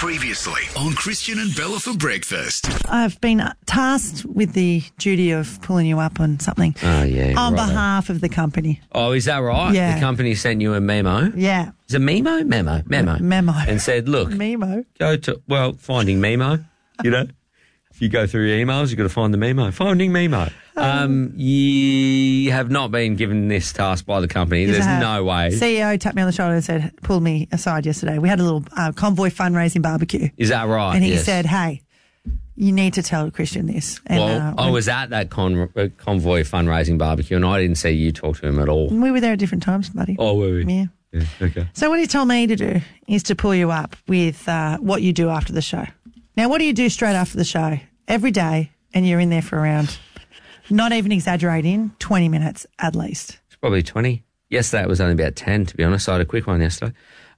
Previously on Christian and Bella for breakfast. I've been tasked with the duty of pulling you up on something. Oh, yeah. On right. behalf of the company. Oh, is that right? Yeah. The company sent you a memo? Yeah. Is it Memo? Memo. Memo. And said, look, Memo. go to, finding Memo, you know. If you go through your emails, you've got to find the memo. Finding Memo. You have not been given this task by the company. Yes, I There's have. no way. CEO tapped me on the shoulder and said, pulled me aside yesterday. We had a little convoy fundraising barbecue. Is that right? And he Yes. said, hey, you need to tell Christian this. And, Well, I was at that convoy fundraising barbecue and I didn't see you talk to him at all. we were there at different times, buddy. Oh, were we? Yeah. Yeah, okay. So what he told me to do is to pull you up with what you do after the show. Now, what do you do straight after the show? Every day, and you're in there for around, not even exaggerating, 20 minutes at least. It's probably 20. Yesterday it was only about 10, to be honest. I had a quick one yesterday.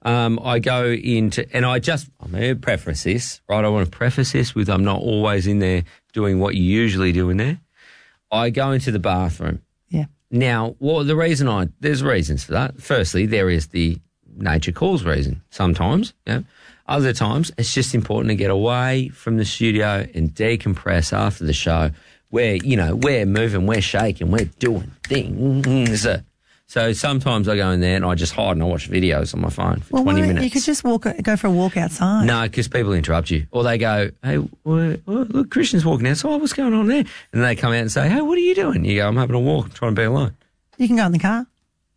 I go into, and I'm going to preface this, right? I want to preface this with I'm not always in there doing what you usually do in there. I go into the bathroom. Yeah. Now, there's reasons for that. Firstly, there is the nature calls reason sometimes, yeah. Other times, it's just important to get away from the studio and decompress after the show. We're moving, we're shaking, we're doing things. So sometimes I go in there and I just hide and I watch videos on my phone for 20 minutes. You could just go for a walk outside. No, because people interrupt you. Or they go, hey, look, Christian's walking outside. What's going on there? And they come out and say, hey, what are you doing? You go, I'm having a walk. I'm trying to be alone. You can go in the car.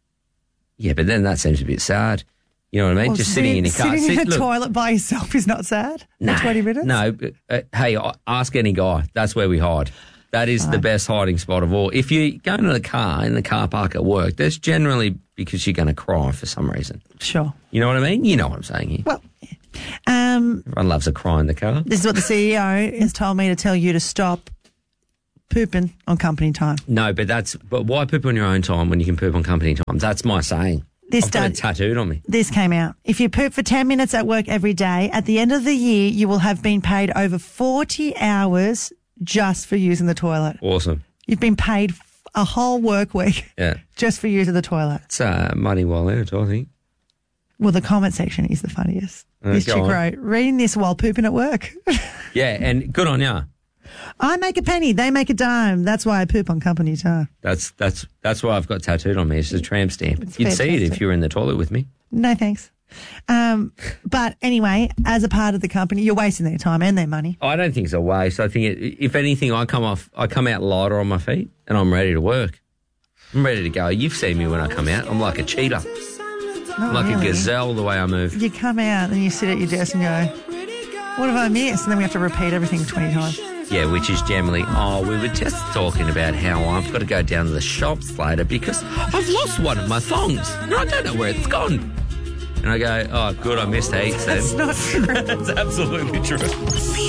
Yeah, but then that seems a bit sad. You know what I mean? Well, just sitting in your car. Sitting in a toilet by yourself is not sad for 20 minutes? No. Hey, ask any guy. That's where we hide. That is the best hiding spot of all. If you go into the car, in the car park at work, that's generally because you're going to cry for some reason. Sure. You know what I mean? You know what I'm saying here. Well, Everyone loves a cry in the car. this is what the CEO has told me to tell you to stop pooping on company time. No, but why poop on your own time when you can poop on company time? That's my saying. I've got it tattooed on me. This came out. If you poop for 10 minutes at work every day, at the end of the year, you will have been paid over 40 hours just for using the toilet. Awesome. You've been paid a whole work week just for using the toilet. It's money well earned, I think. Well, the comment section is the funniest. This chick wrote, reading this while pooping at work. Yeah, and good on ya. I make a penny, they make a dime. That's why I poop on company time. That's why I've got tattooed on me. It's a tramp stamp. It's You'd see it fantastic. if you were in the toilet with me. No, thanks. But anyway, as a part of the company, you're wasting their time and their money. I don't think it's a waste. I think, if anything, I come out lighter on my feet and I'm ready to work. I'm ready to go. You've seen me when I come out. I'm like a cheetah. I'm like a gazelle the way I move. You come out and you sit at your desk and go, what have I missed? And then we have to repeat everything 20 times. Yeah, which is generally, we were just talking about how I've got to go down to the shops later because I've lost one of my thongs and I don't know where it's gone. And I go, oh, good, I missed heaps then. That's not true. That's absolutely true.